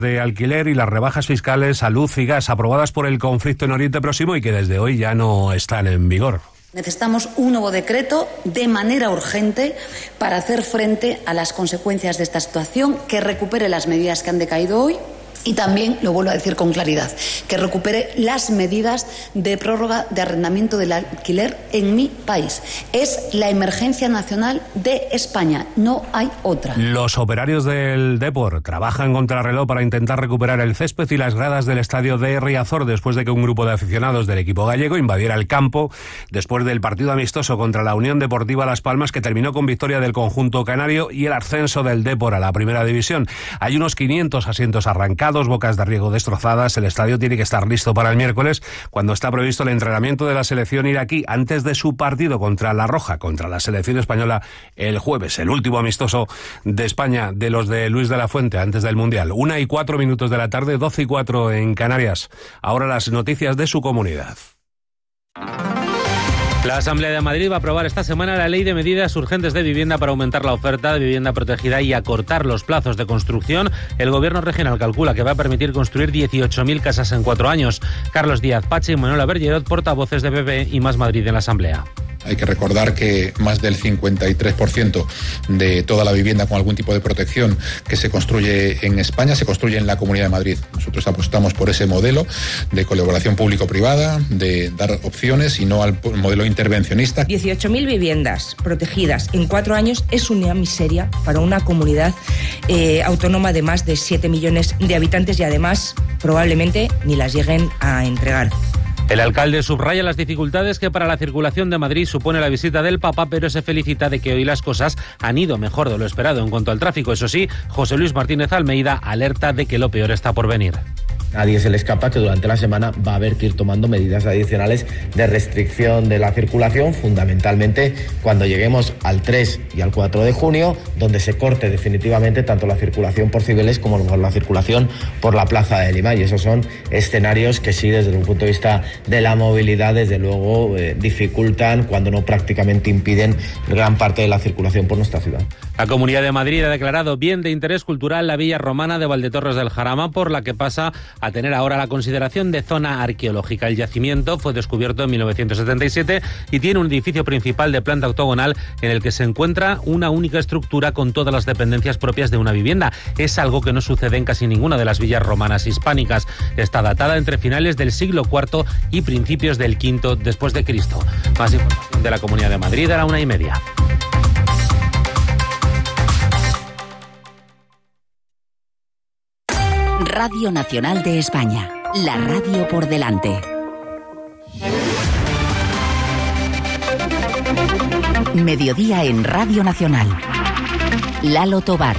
de alquiler y las rebajas fiscales a luz y gas aprobadas por el conflicto en Oriente Próximo y que desde hoy ya no están en vigor. Necesitamos un nuevo decreto de manera urgente para hacer frente a las consecuencias de esta situación, que recupere las medidas que han decaído hoy y también, lo vuelvo a decir con claridad, que recupere las medidas de prórroga de arrendamiento del alquiler en mi país. Es la emergencia nacional de España, no hay otra. Los operarios del Depor trabajan contrarreloj para intentar recuperar el césped y las gradas del estadio de Riazor después de que un grupo de aficionados del equipo gallego invadiera el campo después del partido amistoso contra la Unión Deportiva Las Palmas, que terminó con victoria del conjunto canario y el ascenso del Depor a la primera división. Hay unos 500 asientos arrancados, bocas de riego destrozadas. El estadio tiene que estar listo para el miércoles, cuando está previsto el entrenamiento de la selección iraquí antes de su partido contra La Roja, contra la selección española el jueves, el último amistoso de España de los de Luis de la Fuente antes del Mundial. 1:04 de la tarde, 12:04 en Canarias. Ahora las noticias de su comunidad. La Asamblea de Madrid va a aprobar esta semana la Ley de Medidas Urgentes de Vivienda para aumentar la oferta de vivienda protegida y acortar los plazos de construcción. El Gobierno regional calcula que va a permitir construir 18.000 casas en 4 años. Carlos Díaz Pache y Manuela Bergerot, portavoces de PP y Más Madrid en la Asamblea. Hay que recordar que más del 53% de toda la vivienda con algún tipo de protección que se construye en España se construye en la Comunidad de Madrid. Nosotros apostamos por ese modelo de colaboración público-privada, de dar opciones y no al modelo intervencionista. 18.000 viviendas protegidas en 4 años es una miseria para una comunidad autónoma de más de 7 millones de habitantes y además probablemente ni las lleguen a entregar. El alcalde subraya las dificultades que para la circulación de Madrid supone la visita del Papa, pero se felicita de que hoy las cosas han ido mejor de lo esperado en cuanto al tráfico. Eso sí, José Luis Martínez Almeida alerta de que lo peor está por venir. Nadie se le escapa que durante la semana va a haber que ir tomando medidas adicionales de restricción de la circulación, fundamentalmente cuando lleguemos al 3 y al 4 de junio, donde se corte definitivamente tanto la circulación por Cibeles como la circulación por la Plaza de Lima. Y esos son escenarios que sí, desde un punto de vista de la movilidad, desde luego dificultan, cuando no prácticamente impiden, gran parte de la circulación por nuestra ciudad. La Comunidad de Madrid ha declarado bien de interés cultural la Villa Romana de Valdetorres del Jarama, por la que pasa a tener ahora la consideración de zona arqueológica. El yacimiento fue descubierto en 1977 y tiene un edificio principal de planta octogonal en el que se encuentra una única estructura con todas las dependencias propias de una vivienda. Es algo que no sucede en casi ninguna de las villas romanas hispánicas. Está datada entre finales del siglo IV y principios del V después de Cristo. Más información de la Comunidad de Madrid a la 1:30. Radio Nacional de España, la radio por delante. Mediodía en Radio Nacional. Lalo Tobar.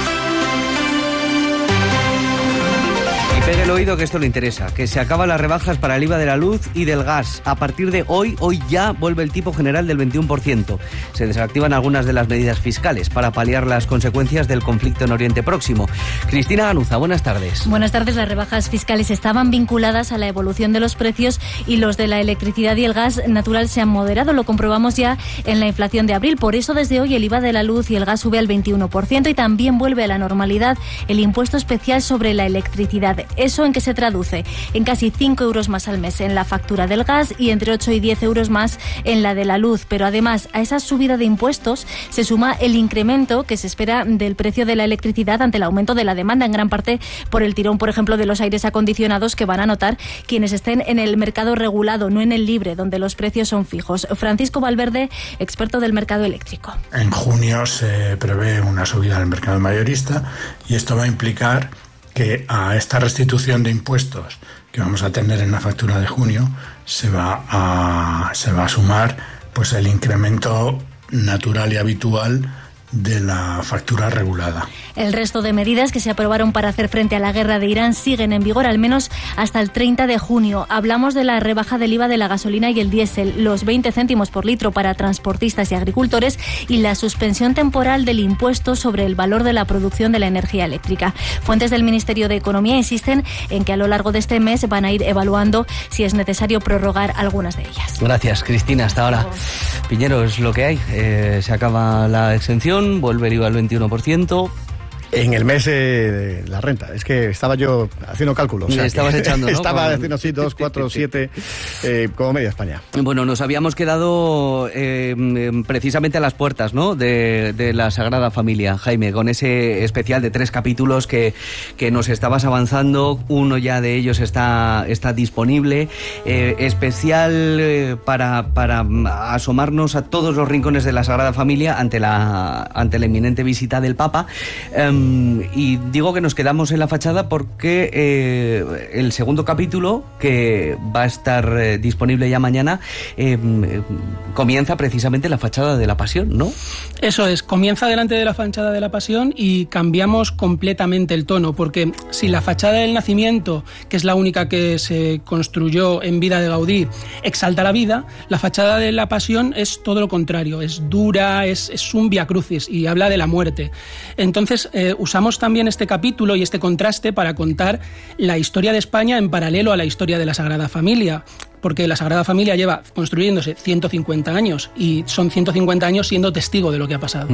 Pegue el oído que esto le interesa, que se acaban las rebajas para el IVA de la luz y del gas. A partir de hoy ya vuelve el tipo general del 21%. Se desactivan algunas de las medidas fiscales para paliar las consecuencias del conflicto en Oriente Próximo. Cristina Ganuza, buenas tardes. Buenas tardes. Las rebajas fiscales estaban vinculadas a la evolución de los precios y los de la electricidad y el gas natural se han moderado. Lo comprobamos ya en la inflación de abril. Por eso desde hoy el IVA de la luz y el gas sube al 21% y también vuelve a la normalidad el impuesto especial sobre la electricidad. ¿Eso en qué se traduce? En casi 5 euros más al mes en la factura del gas y entre 8 y 10 euros más en la de la luz. Pero además a esa subida de impuestos se suma el incremento que se espera del precio de la electricidad ante el aumento de la demanda, en gran parte por el tirón, por ejemplo, de los aires acondicionados que van a notar quienes estén en el mercado regulado, no en el libre, donde los precios son fijos. Francisco Valverde, experto del mercado eléctrico. En junio se prevé una subida en el mercado mayorista y esto va a implicar que a esta restitución de impuestos que vamos a tener en la factura de junio se va a sumar pues el incremento natural y habitual de la factura regulada. El resto de medidas que se aprobaron para hacer frente a la guerra de Irán siguen en vigor al menos hasta el 30 de junio. Hablamos de la rebaja del IVA de la gasolina y el diésel, los 20 céntimos por litro para transportistas y agricultores y la suspensión temporal del impuesto sobre el valor de la producción de la energía eléctrica. Fuentes del Ministerio de Economía insisten en que a lo largo de este mes van a ir evaluando si es necesario prorrogar algunas de ellas. Gracias, Cristina. Hasta ahora. Piñero, es lo que hay. Se acaba la exención, vuelve el IVA al 21%. En el mes de la renta. Es que estaba yo haciendo cálculos. Estabas echando, ¿no? Estaba haciendo así 2, 4, 7, como media España. Bueno, nos habíamos quedado precisamente a las puertas, ¿no?, de la Sagrada Familia, Jaime, con ese especial de 3 capítulos que nos estabas avanzando. Uno ya de ellos está disponible. Especial para asomarnos a todos los rincones de la Sagrada Familia ante la inminente visita del Papa. Y digo que nos quedamos en la fachada porque el segundo capítulo, que va a estar disponible ya mañana, comienza precisamente la fachada de la Pasión, ¿no? Eso es, comienza delante de la fachada de la Pasión y cambiamos completamente el tono, porque si la fachada del Nacimiento, que es la única que se construyó en vida de Gaudí, exalta la vida, la fachada de la Pasión es todo lo contrario, es dura, es un vía crucis y habla de la muerte. Entonces usamos también este capítulo y este contraste para contar la historia de España en paralelo a la historia de la Sagrada Familia, porque la Sagrada Familia lleva construyéndose 150 años y son 150 años siendo testigo de lo que ha pasado.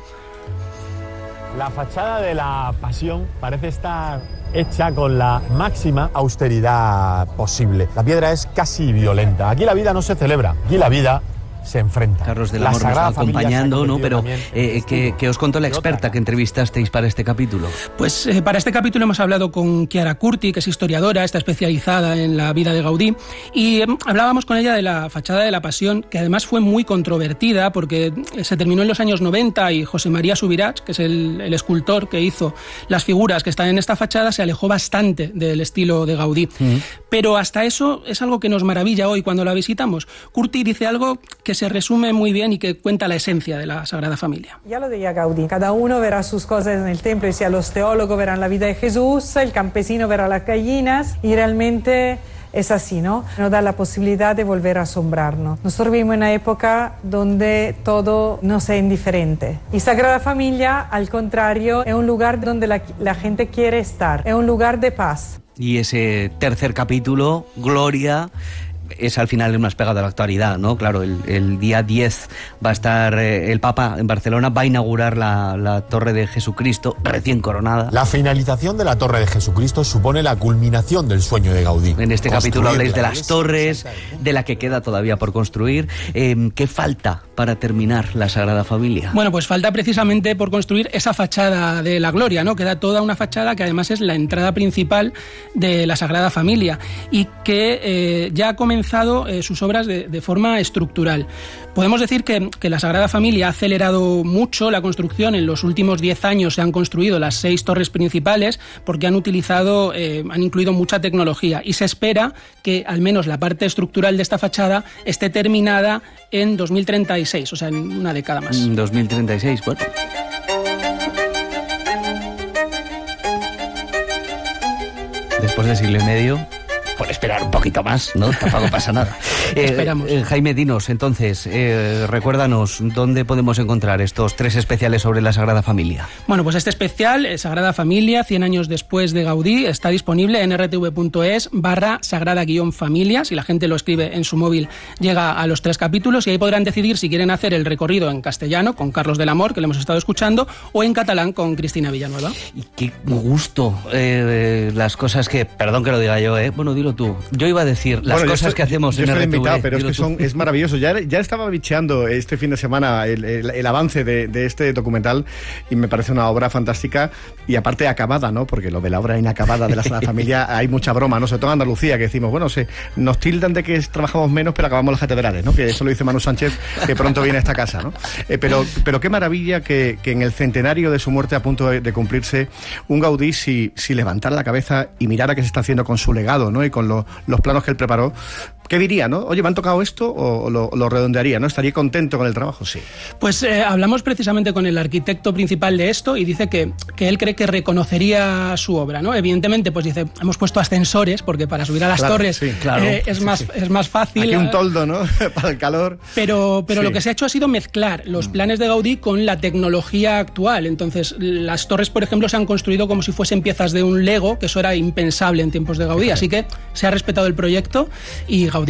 La fachada de la Pasión parece estar hecha con la máxima austeridad posible. La piedra es casi violenta. Aquí la vida no se celebra, aquí la vida se enfrenta. Carlos del Amor nos está acompañando, ¿no? Pero ¿qué os contó la experta que entrevistasteis para este capítulo? Pues para este capítulo hemos hablado con Chiara Curti, que es historiadora, está especializada en la vida de Gaudí, y hablábamos con ella de la fachada de la Pasión, que además fue muy controvertida porque se terminó en los años 90 y José María Subirats, que es el escultor que hizo las figuras que están en esta fachada, se alejó bastante del estilo de Gaudí. Pero hasta eso es algo que nos maravilla hoy cuando la visitamos. Curti dice algo que se resume muy bien y que cuenta la esencia de la Sagrada Familia. Ya lo decía Gaudí, cada uno verá sus cosas en el templo, y si los teólogos verán la vida de Jesús, el campesino verá las gallinas, y realmente es así, ¿no? Nos da la posibilidad de volver a asombrarnos. Nosotros vivimos en una época donde todo nos es indiferente. Y Sagrada Familia, al contrario, es un lugar donde la gente quiere estar, es un lugar de paz. Y ese tercer capítulo, Gloria, es al final más pegado a la actualidad, ¿no? Claro, el día 10 va a estar el Papa en Barcelona, va a inaugurar la Torre de Jesucristo, recién coronada. La finalización de la Torre de Jesucristo supone la culminación del sueño de Gaudí. En este capítulo habláis de las torres, de la que queda todavía por construir. ¿Qué falta para terminar la Sagrada Familia? Bueno, pues falta precisamente por construir esa fachada de la Gloria, ¿no? Queda toda una fachada que además es la entrada principal de la Sagrada Familia y que ya ha comenzado sus obras de forma estructural. Podemos decir que la Sagrada Familia ha acelerado mucho la construcción. En los últimos 10 años se han construido las 6 torres principales porque han incluido mucha tecnología, y se espera que al menos la parte estructural de esta fachada esté terminada en 2036, o sea, en una década más. 2036, bueno. Después de siglo y medio, por esperar un poquito más, ¿no? Tampoco pasa nada. Esperamos. Jaime, dinos, entonces, recuérdanos, ¿dónde podemos encontrar estos 3 especiales sobre la Sagrada Familia? Bueno, pues este especial, Sagrada Familia, 100 años después de Gaudí, está disponible en rtv.es/sagrada-familia. Si la gente lo escribe en su móvil, llega a los 3 capítulos, y ahí podrán decidir si quieren hacer el recorrido en castellano, con Carlos del Amor, que le hemos estado escuchando, o en catalán, con Cristina Villanueva. Y qué gusto, las cosas que, perdón que lo diga yo, bueno, dilo tú. Yo iba a decir las cosas que hacemos en RTV. Invitado, pero es que es maravilloso. Ya estaba bicheando este fin de semana el avance de este documental, y me parece una obra fantástica, y aparte acabada, ¿no? Porque lo de la obra inacabada de la Sagrada Familia hay mucha broma, ¿no? Sobre todo en Andalucía, que decimos, bueno, nos tildan de que trabajamos menos, pero acabamos las catedrales, ¿no? Que eso lo dice Manu Sánchez, que pronto viene a esta casa, ¿no? Pero qué maravilla que en el centenario de su muerte, a punto de cumplirse, un Gaudí, si levantara la cabeza y mirara qué se está haciendo con su legado, ¿no? Y con los planos que él preparó, ¿qué diría, no? Oye, ¿me han tocado esto? ¿O lo redondearía, no? ¿Estaría contento con el trabajo? Sí. Pues hablamos precisamente con el arquitecto principal de esto, y dice que él cree que reconocería su obra, ¿no? Evidentemente, pues dice, hemos puesto ascensores, porque para subir a las torres es más fácil. Aquí un toldo, ¿no? Para el calor. Pero lo que se ha hecho ha sido mezclar los planes de Gaudí con la tecnología actual. Entonces, las torres, por ejemplo, se han construido como si fuesen piezas de un Lego, que eso era impensable en tiempos de Gaudí. Así que se ha respetado el proyecto, y Gaudí yo creo que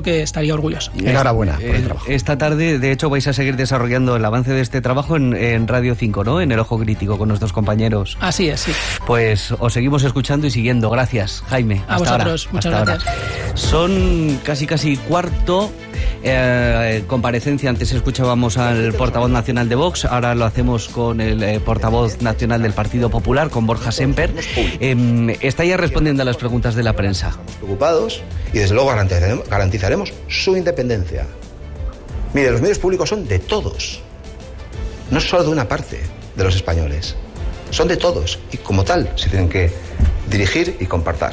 que estaría orgulloso. Enhorabuena por el trabajo. Esta tarde, de hecho, vais a seguir desarrollando el avance de este trabajo en Radio 5, ¿no? En El Ojo Crítico, con nuestros compañeros. Así es, sí. Pues os seguimos escuchando y siguiendo. Gracias, Jaime. A vosotros, muchas gracias. Son casi cuarto. Comparecencia, antes escuchábamos al portavoz nacional de Vox, ahora lo hacemos con el portavoz nacional del Partido Popular, con Borja Semper. Está ya respondiendo a las preguntas de la prensa. Estamos preocupados y desde luego garantizaremos su independencia. Mire, los medios públicos son de todos, no solo de una parte de los españoles, son de todos y como tal se tienen que dirigir y compartir.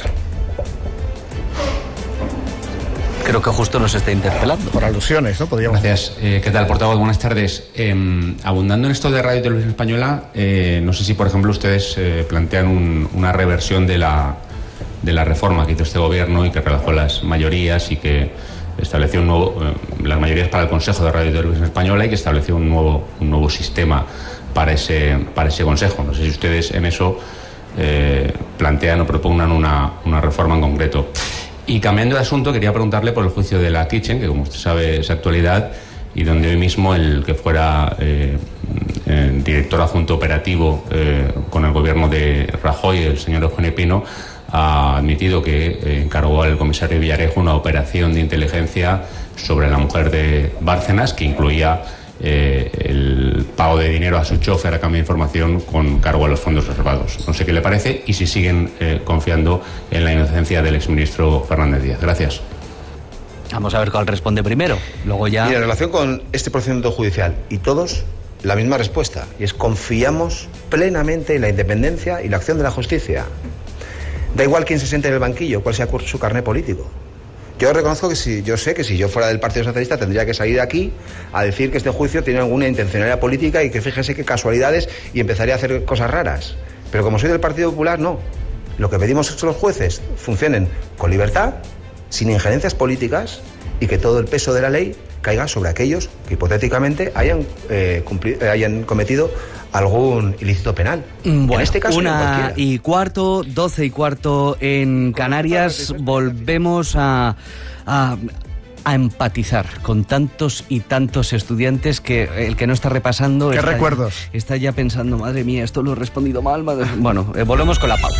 Creo que justo nos está interpelando. Por alusiones, ¿no? Podríamos... Gracias. ¿Qué tal, portavoz? Buenas tardes. Abundando en esto de Radio y Televisión Española, no sé si, por ejemplo, ustedes plantean una reversión de la reforma que hizo este gobierno y que relajó las mayorías y que estableció las mayorías para el Consejo de Radio y Televisión Española y que estableció un nuevo sistema para ese Consejo. No sé si ustedes en eso plantean o propugnan una reforma en concreto. Y cambiando de asunto, quería preguntarle por el juicio de la Kitchen, que como usted sabe es actualidad, y donde hoy mismo el que fuera director adjunto operativo con el gobierno de Rajoy, el señor Eugenio Pino, ha admitido que encargó al comisario Villarejo una operación de inteligencia sobre la mujer de Bárcenas, que incluía el pago de dinero a su chofer a cambio de información con cargo a los fondos reservados. No sé qué le parece y si siguen confiando en la inocencia del exministro Fernández Díaz. Gracias. Vamos a ver cuál responde primero, luego ya... Y en relación con este procedimiento judicial, y todos la misma respuesta, y es: confiamos plenamente en la independencia y la acción de la justicia. Da igual quién se siente en el banquillo, cuál sea su carné político. Yo reconozco que yo sé que si yo fuera del Partido Socialista tendría que salir de aquí a decir que este juicio tiene alguna intencionalidad política y que fíjese qué casualidades y empezaría a hacer cosas raras. Pero como soy del Partido Popular, no. Lo que pedimos es que los jueces funcionen con libertad, sin injerencias políticas y que todo el peso de la ley caiga sobre aquellos que hipotéticamente hayan cometido algún ilícito penal. Bueno, en este caso, 1:15, 12:15 en Canarias. Volvemos a empatizar con tantos y tantos estudiantes que el que no está repasando... ¿Qué recuerdos? Está ya pensando, madre mía, esto lo he respondido mal. Bueno, volvemos con la prueba.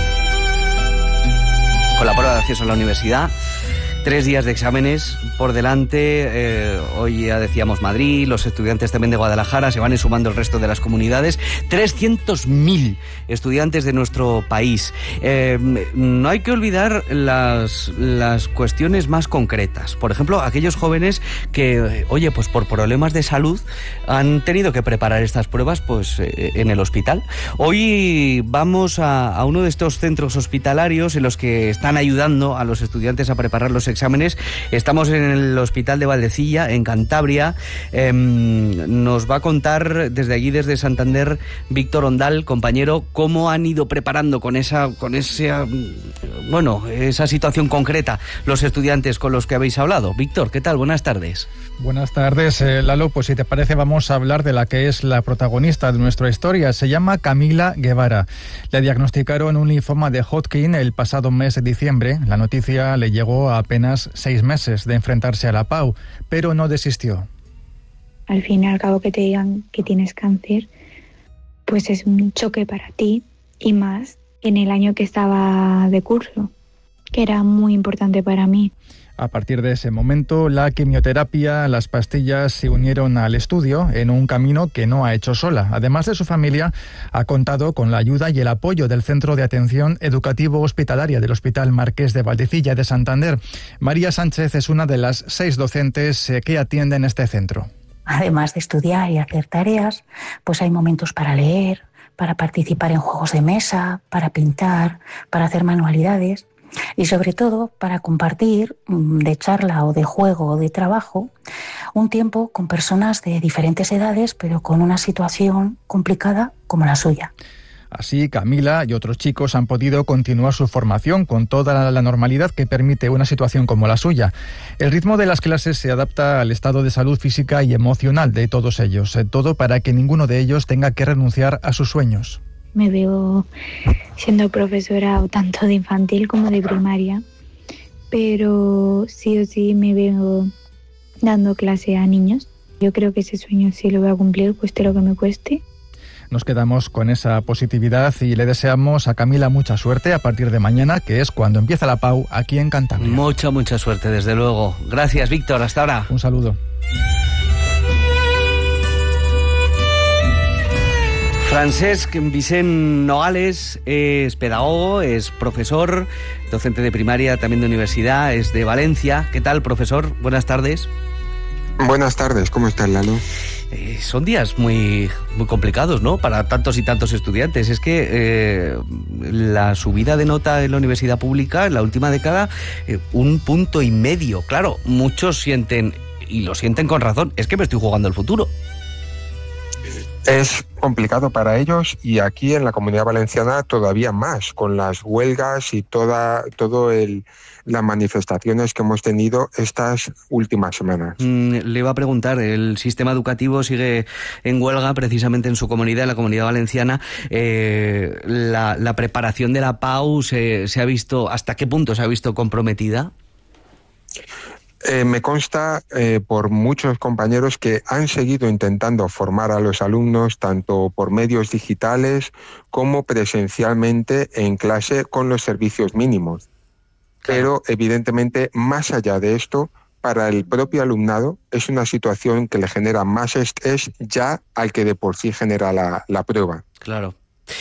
Con la prueba de acceso a la universidad. 3 días de exámenes por delante. Hoy ya decíamos Madrid, los estudiantes también de Guadalajara, se van sumando el resto de las comunidades. 300.000 estudiantes de nuestro país. No hay que olvidar las cuestiones más concretas. Por ejemplo, aquellos jóvenes que, pues por problemas de salud han tenido que preparar estas pruebas en el hospital. Hoy vamos a uno de estos centros hospitalarios en los que están ayudando a los estudiantes a preparar los exámenes. Estamos en el Hospital de Valdecilla, en Cantabria. Nos va a contar desde allí, desde Santander, Víctor Ondal, compañero, cómo han ido preparando con esa situación concreta los estudiantes con los que habéis hablado. Víctor, ¿qué tal? Buenas tardes. Buenas tardes, Lalo. Pues si te parece, vamos a hablar de la que es la protagonista de nuestra historia. Se llama Camila Guevara. Le diagnosticaron un linfoma de Hodgkin el pasado mes de diciembre. La noticia le llegó a apenas 6 meses de enfrentarse a la PAU, pero no desistió. Al fin y al cabo, que te digan que tienes cáncer, pues es un choque para ti, y más en el año que estaba de curso, que era muy importante para mí. A partir de ese momento, la quimioterapia, las pastillas se unieron al estudio en un camino que no ha hecho sola. Además de su familia, ha contado con la ayuda y el apoyo del Centro de Atención Educativo Hospitalaria del Hospital Marqués de Valdecilla de Santander. María Sánchez es una de las 6 docentes que atienden este centro. Además de estudiar y hacer tareas, pues hay momentos para leer, para participar en juegos de mesa, para pintar, para hacer manualidades. Y sobre todo para compartir, de charla o de juego o de trabajo, un tiempo con personas de diferentes edades, pero con una situación complicada como la suya. Así, Camila y otros chicos han podido continuar su formación con toda la normalidad que permite una situación como la suya. El ritmo de las clases se adapta al estado de salud física y emocional de todos ellos, todo para que ninguno de ellos tenga que renunciar a sus sueños. Me veo siendo profesora tanto de infantil como de primaria, pero sí o sí me veo dando clase a niños. Yo creo que ese sueño sí lo voy a cumplir, cueste lo que me cueste. Nos quedamos con esa positividad y le deseamos a Camila mucha suerte a partir de mañana, que es cuando empieza la PAU aquí en Cantabria. Mucha suerte, desde luego. Gracias, Víctor. Hasta ahora. Un saludo. Francesc Vicent Nogales es pedagogo, es profesor, docente de primaria, también de universidad, es de Valencia. ¿Qué tal, profesor? Buenas tardes. Buenas tardes, ¿cómo estás, Lalo? Son días muy complicados, ¿no?, para tantos y tantos estudiantes. Es que la subida de nota en la universidad pública en la última década, 1,5 puntos. Claro, muchos sienten, y lo sienten con razón, es que me estoy jugando el futuro. Es complicado para ellos, y aquí en la Comunidad Valenciana todavía más, con las huelgas y las manifestaciones que hemos tenido estas últimas semanas. Le iba a preguntar, el sistema educativo sigue en huelga precisamente en su comunidad, en la Comunidad Valenciana. La preparación de la PAU se ha visto, ¿hasta qué punto se ha visto comprometida? Me consta por muchos compañeros que han seguido intentando formar a los alumnos tanto por medios digitales como presencialmente en clase con los servicios mínimos. Pero evidentemente, más allá de esto, para el propio alumnado es una situación que le genera más estrés ya al que de por sí genera la prueba. Claro.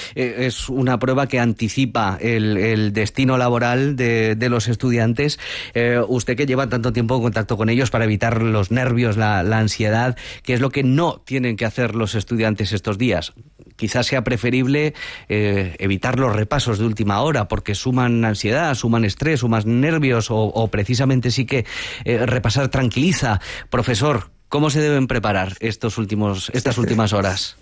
Es una prueba que anticipa el destino laboral de los estudiantes. Usted, que lleva tanto tiempo en contacto con ellos para evitar los nervios, la ansiedad, ¿qué es lo que no tienen que hacer los estudiantes estos días? Quizás sea preferible evitar los repasos de última hora, porque suman ansiedad, suman estrés, suman nervios, o precisamente sí que repasar tranquiliza. Profesor, ¿cómo se deben preparar estas últimas horas?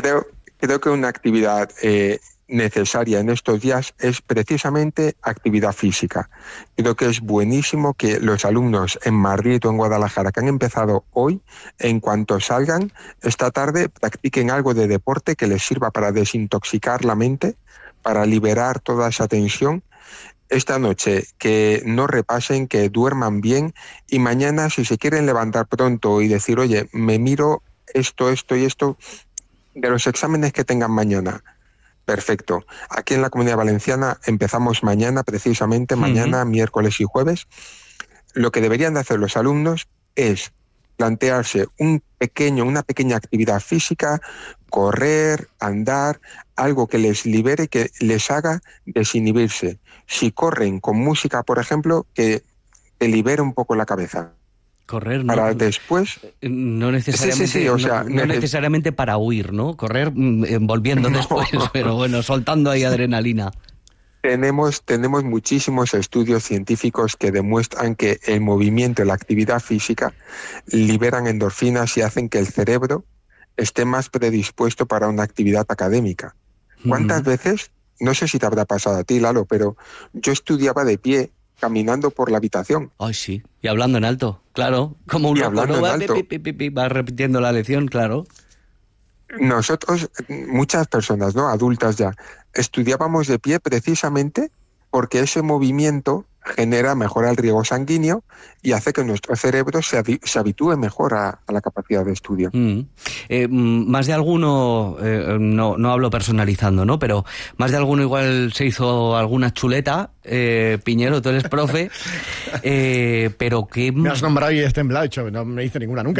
Creo que una actividad necesaria en estos días es precisamente actividad física. Creo que es buenísimo que los alumnos en Madrid o en Guadalajara que han empezado hoy, en cuanto salgan esta tarde, practiquen algo de deporte que les sirva para desintoxicar la mente, para liberar toda esa tensión. Esta noche que no repasen, que duerman bien, y mañana, si se quieren levantar pronto y decir, oye, me miro esto y esto de los exámenes que tengan mañana, perfecto. Aquí en la Comunidad Valenciana empezamos mañana, precisamente mañana, miércoles y jueves. Lo que deberían de hacer los alumnos es plantearse una pequeña actividad física, correr, andar, algo que les libere, que les haga desinhibirse. Si corren con música, por ejemplo, que te libere un poco la cabeza. Correr, ¿no? Para después... No necesariamente, sí, o sea, no necesariamente para huir, ¿no? Correr volviendo después, pero bueno, soltando ahí adrenalina. Tenemos muchísimos estudios científicos que demuestran que el movimiento y la actividad física liberan endorfinas y hacen que el cerebro esté más predispuesto para una actividad académica. ¿Cuántas veces, no sé si te habrá pasado a ti, Lalo, pero yo estudiaba de pie, caminando por la habitación? Ay, sí, y hablando en alto, claro, como un loco, ¿no? Va repitiendo la lección, claro. Nosotros, muchas personas, ¿no?, adultas ya, estudiábamos de pie precisamente porque ese movimiento mejora el riego sanguíneo y hace que nuestro cerebro se habitúe mejor a la capacidad de estudio. Más de alguno, no hablo personalizando, ¿no?, pero más de alguno igual se hizo alguna chuleta. Piñero, tú eres profe, pero que... Me has nombrado y he temblado, no me hice ninguna nunca.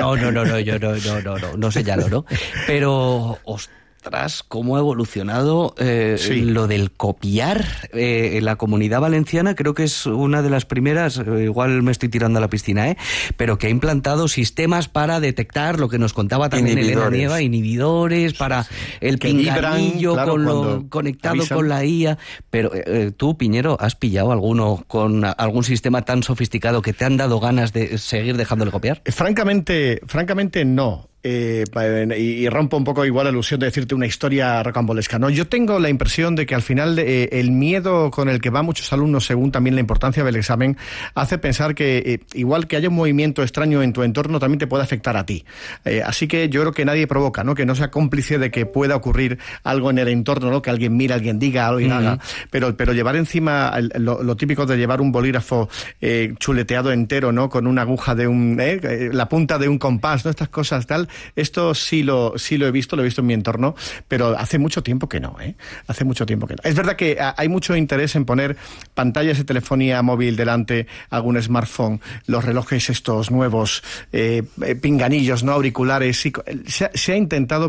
No señalo, ¿no? Pero... cómo ha evolucionado lo del copiar en la Comunidad Valenciana. Creo que es una de las primeras, igual me estoy tirando a la piscina, pero que ha implantado sistemas para detectar lo que nos contaba también Elena Nieva, inhibidores, para el pinganillo, claro, conectado avisan con la IA. Pero tú, Piñero, ¿has pillado alguno con algún sistema tan sofisticado que te han dado ganas de seguir dejándole copiar? Francamente no. y rompo un poco igual la ilusión de decirte una historia rocambolesca, ¿no? Yo tengo la impresión de que al final el miedo con el que van muchos alumnos, según también la importancia del examen, hace pensar que igual que haya un movimiento extraño en tu entorno, también te puede afectar a ti. Así que yo creo que nadie provoca, ¿no? Que no sea cómplice de que pueda ocurrir algo en el entorno, ¿no? Que alguien mire, alguien diga, alguien haga. Pero llevar encima lo típico de llevar un bolígrafo chuleteado entero, ¿no? Con una aguja de la punta de un compás, ¿no? Estas cosas tal. Esto sí lo he visto en mi entorno, pero hace mucho tiempo que no, Hace mucho tiempo que no. Es verdad que hay mucho interés en poner pantallas de telefonía móvil delante, algún smartphone, los relojes estos nuevos, pinganillos, ¿no? Auriculares. Se ha intentado,